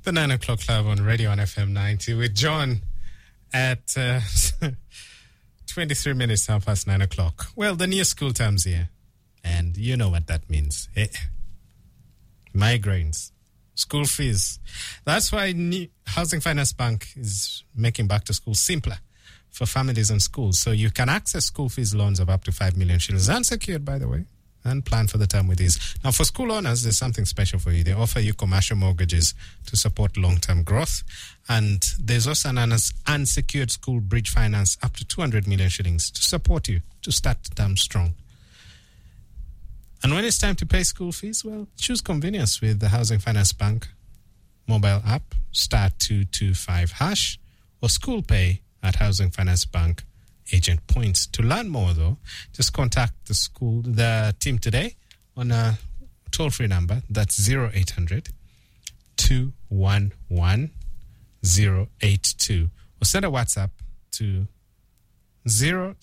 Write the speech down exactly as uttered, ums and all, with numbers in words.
The nine o'clock club on Radio on F M ninety with John at uh, twenty-three minutes half past nine o'clock. Well, the new school term's here, and you know what that means. Eh? Migraines, school fees. That's why new Housing Finance Bank is making back to school simpler for families and schools. So you can access school fees loans of up to five million shillings, unsecured, by the way, and plan for the term with ease. Now, for school owners, there's something special for you. They offer you commercial mortgages to support long-term growth. And there's also an unsecured school bridge finance up to two hundred million shillings to support you to start the term strong. And when it's time to pay school fees, well, choose convenience with the Housing Finance Bank mobile app, star two two five hash, or school pay at Housing Finance Bank agent points. To learn more, though, just contact the school, the team today on a toll-free number. That's zero eight hundred, two one one, zero eight two. Or send a WhatsApp to zero